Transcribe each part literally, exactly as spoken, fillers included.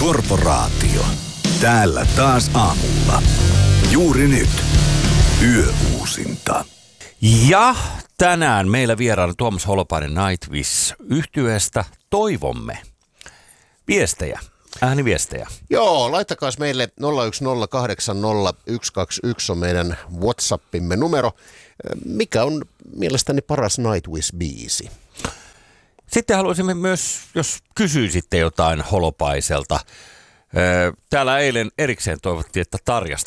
Korporaatio. Täällä taas aamulla. Juuri nyt. Yöuusinta. Ja tänään meillä vieraana Tuomas Holopainen Nightwish -yhtyeestä. Toivomme viestejä, ääniviestejä. Joo, laittakaa meille nolla yksi nolla kahdeksan nolla yksi kaksi yksi on meidän WhatsAppimme numero. Mikä on mielestäni paras Nightwish-biisi? Sitten haluaisimme myös, jos kysyisitte jotain Holopaiselta. Täällä eilen erikseen toivottiin, että Tarjasta.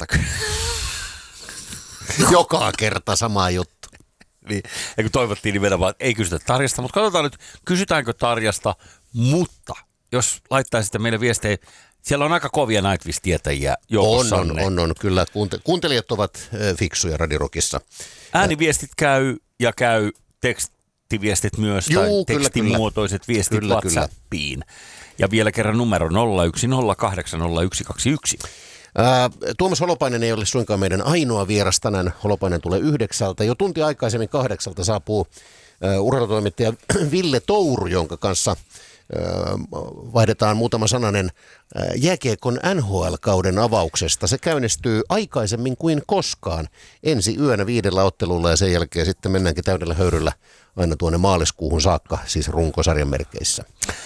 Joka kerta sama juttu. Niin, ja kun toivottiin nimenomaan, että ei kysytä Tarjasta, mutta katsotaan nyt, kysytäänkö Tarjasta, mutta jos laittaisitte meille viestejä, siellä on aika kovia Nightwish-tietäjiä joukossanne. On, on, on, on, kyllä. Kuuntelijat ovat fiksuja Radio Rockissa. Ääniviestit käy ja käy tekstiviestit myös, Juu, tai kyllä, tekstimuotoiset kyllä. viestit kyllä, WhatsAppiin. Kyllä. Ja vielä kerran numero nolla yksi nolla kahdeksan nolla yksi kaksi yksi. Ää, Tuomas Holopainen ei ole suinkaan meidän ainoa vieras tänään. Holopainen tulee yhdeksältä. Jo tunti aikaisemmin kahdeksalta saapuu ää, urheilutoimittaja Ville Touru, jonka kanssa ää, vaihdetaan muutama sananen ää, jääkiekon N H L-kauden avauksesta. Se käynnistyy aikaisemmin kuin koskaan ensi yönä viidellä ottelulla ja sen jälkeen sitten mennäänkin täydellä höyryllä aina tuonne maaliskuuhun saakka, siis runkosarjan merkeissä.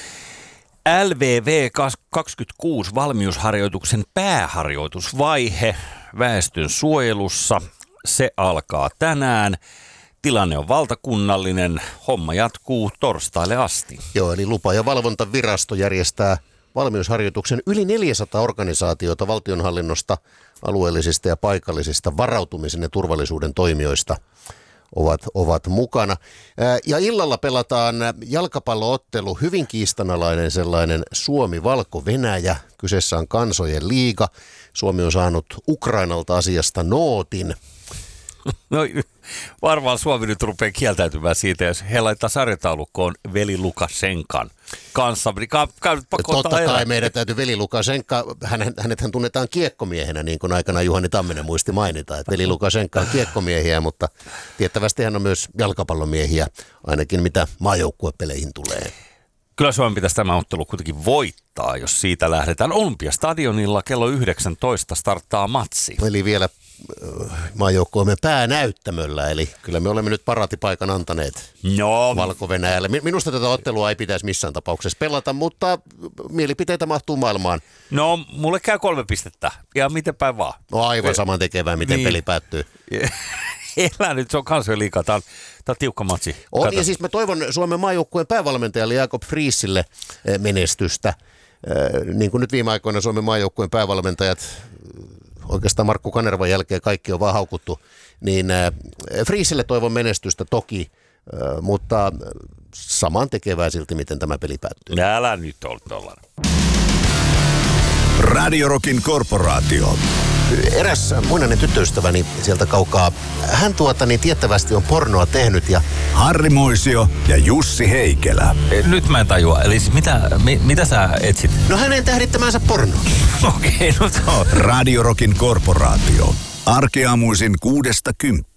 L V V kaksikymmentäkuusi valmiusharjoituksen pääharjoitusvaihe väestön suojelussa. Se alkaa tänään. Tilanne on valtakunnallinen. Homma jatkuu torstaille asti. Joo, eli lupa- ja valvontavirasto järjestää valmiusharjoituksen yli neljäsataa organisaatiota valtionhallinnosta, alueellisista ja paikallisista varautumisen ja turvallisuuden toimijoista ovat, ovat mukana. Ja illalla pelataan jalkapalloottelu, hyvin kiistanalainen sellainen Suomi-Valko-Venäjä. Kyseessä on kansojen liiga. Suomi on saanut Ukrainalta asiasta nootin. No varmaan Suomi nyt rupeaa kieltäytymään siitä, jos he laittaa sarjataulukkoon veli Lukashenkan kanssa. Totta kai meidän täytyy veli Lukashenka, hänet, hänethän tunnetaan kiekkomiehenä, niin kuin aikana Juhani Tamminen muisti mainita, että veli Lukashenka on kiekkomiehiä, mutta tiettävästi hän on myös jalkapallomiehiä, ainakin mitä maajoukkuepeleihin tulee. Kyllä Suomen pitäisi tämä ottelu kuitenkin voittaa, jos siitä lähdetään. Olympiastadionilla kello yhdeksäntoista starttaa matsi. Eli vielä maajoukkueemme päänäyttämöllä, eli kyllä me olemme nyt paraatipaikan antaneet no. Valko-Venäjälle. Minusta tätä ottelua ei pitäisi missään tapauksessa pelata, mutta mielipiteitä mahtuu maailmaan. No, mulle käy kolme pistettä. Ja miten päin vaan. No aivan saman tekevää, miten niin. Peli päättyy. Elää nyt, se on kansojen liikaa. Tämä on, tämä on tiukka matsi. On, Kato. ja siis mä toivon Suomen maajoukkueen päävalmentajalle Jakob Friisille menestystä. Niin kuin nyt viime aikoina Suomen maajoukkueen päävalmentajat, oikeastaan Markku Kanervan jälkeen kaikki on vaan haukuttu, niin Friisille toivon menestystä toki, mutta saman tekevää silti, miten tämä peli päättyy. Älä nyt ole tollainen. Radio Rockin Korporaatio. Eräs muinainen tyttöystäväni sieltä kaukaa, hän tuota niin tiettävästi on pornoa tehnyt ja... Harri Moisio ja Jussi Heikelä. Nyt mä en tajua, eli siis mitä, mi, mitä sä etsit? No hänen tähdittämänsä porno. Okei, okay, no se on. Radio Rockin Korporaatio. Arkeaamuisin kuudesta kymppiin.